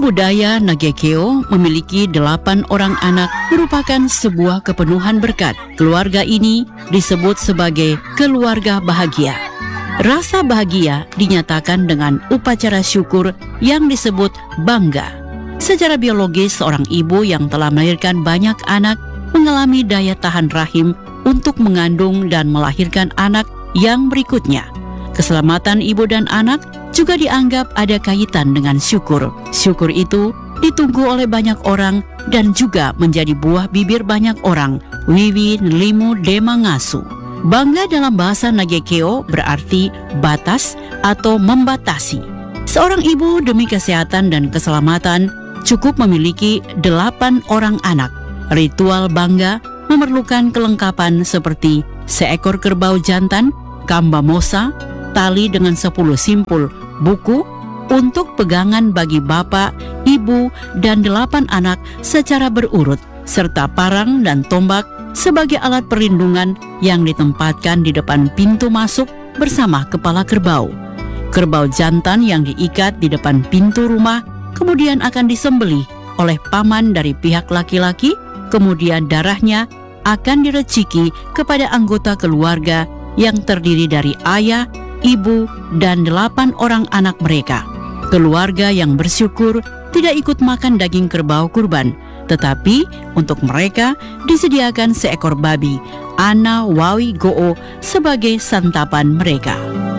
budaya Nagekeo memiliki 8 orang anak merupakan sebuah kepenuhan berkat. Keluarga ini disebut sebagai keluarga bahagia. Rasa bahagia dinyatakan dengan upacara syukur yang disebut bangga. Secara biologis, seorang ibu yang telah melahirkan banyak anak mengalami daya tahan rahim untuk mengandung dan melahirkan anak yang berikutnya. Keselamatan ibu dan anak juga dianggap ada kaitan dengan syukur. Syukur itu ditunggu oleh banyak orang dan juga menjadi buah bibir banyak orang. Wiwi nlimu dema ngasu. Bangga dalam bahasa Nagekeo berarti batas atau membatasi. Seorang ibu demi kesehatan dan keselamatan cukup memiliki 8 orang anak. Ritual bangga memerlukan kelengkapan seperti seekor kerbau jantan, kamba mosa, tali dengan 10 simpul, buku untuk pegangan bagi bapak, ibu, dan 8 anak secara berurut, serta parang dan tombak sebagai alat perlindungan yang ditempatkan di depan pintu masuk bersama kepala kerbau. Kerbau jantan yang diikat di depan pintu rumah kemudian akan disembelih oleh paman dari pihak laki-laki, kemudian darahnya akan direciki kepada anggota keluarga yang terdiri dari ayah, ibu, dan 8 orang anak mereka. Keluarga yang bersyukur tidak ikut makan daging kerbau kurban, tetapi untuk mereka disediakan seekor babi, ana wawi go'o, sebagai santapan mereka.